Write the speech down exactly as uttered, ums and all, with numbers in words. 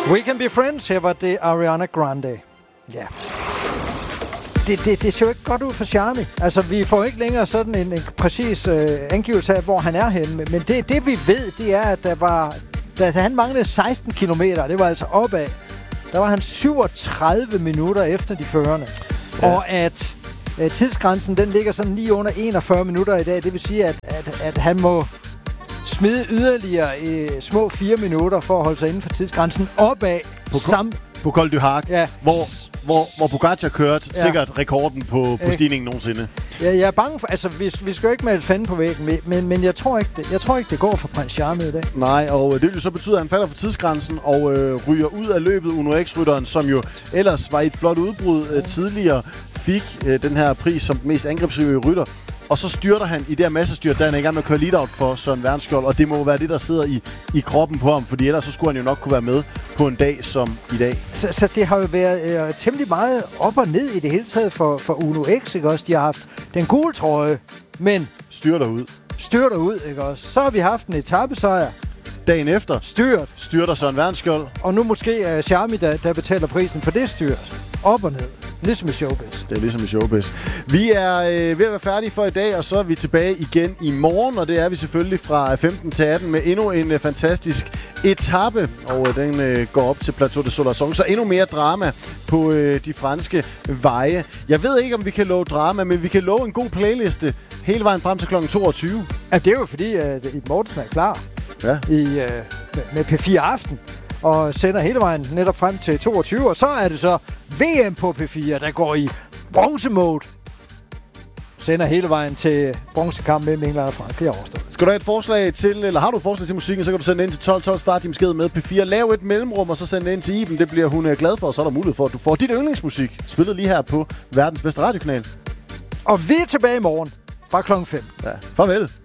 We Can Be Friends, her var det Ariana Grande. Ja. Det, det, det ser jo ikke godt ud for Charmy. Altså, vi får ikke længere sådan en, en præcis øh, angivelse af, hvor han er henne. Men det, det vi ved, det er, at der var, da han manglede seksten kilometer, det var altså opad, der var han syvogtredive minutter efter de førende. Ja. Og at øh, tidsgrænsen, den ligger sådan lige under enogfyrre minutter i dag. Det vil sige, at, at, at han må smide yderligere i små fire minutter for at holde sig inden for tidsgrænsen opad. På, sam- på Col du Hac, ja. hvor, hvor, hvor Pogacar kørte ja. sikkert rekorden på, på øh. stigningen nogensinde. Ja, jeg er bange for... Altså, vi, vi skal jo ikke male fanden på væggen, men, men jeg, tror ikke, det, jeg tror ikke, det går for Prins Charmy i dag. Nej, og det vil jo så betyde, at han falder for tidsgrænsen og øh, ryger ud af løbet. Uno X-rytteren, som jo ellers var i et flot udbrud øh, tidligere, fik øh, den her pris som den mest angrebsrige rytter. Og så styrter han i det her massestyrt, der han er i gang med at køre lead-out for Søren Wernskjold. Og det må være det, der sidder i, i kroppen på ham, fordi ellers så skulle han jo nok kunne være med på en dag som i dag. Så, så det har jo været øh, temmelig meget op og ned i det hele taget for, for Uno X, ikke også? De har haft den gule trøje, men... Styrter ud. Styrter ud, ikke også? Så har vi haft en etapesejr. Dagen efter. Styrt. Styrter Søren Wernskjold. Og nu måske er Charmy, der, der betaler prisen for det styrt. Op og ned. Ligesom i showbiz. Det er ligesom i showbiz. Vi er øh, ved at være færdige for i dag, og så er vi tilbage igen i morgen. Og det er vi selvfølgelig fra femten til atten med endnu en øh, fantastisk etape. Og øh, den øh, går op til Plateau de Solarson. Så endnu mere drama på øh, de franske veje. Jeg ved ikke, om vi kan love drama, men vi kan love en god playliste hele vejen frem til klokken toogtyve. Ja, det er jo fordi, at Iben Mortensen er klar ja. i, øh, med, med P fire Aften. Og sender hele vejen netop frem til toogtyve. Og så er det så V M på P fire, der går i bronze-mode. Sender hele vejen til bronzekamp mellem England og Frankrig og overstået. Skal du have et forslag til, eller har du et forslag til musikken, så kan du sende ind til tolv tolv. Start din besked med P fire. Lav et mellemrum, og så send det ind til Iben. Det bliver hun glad for, og så er der mulighed for, at du får dit yndlingsmusik spillet lige her på verdens bedste radiokanal. Og vi er tilbage i morgen fra klokken fem. Ja, farvel.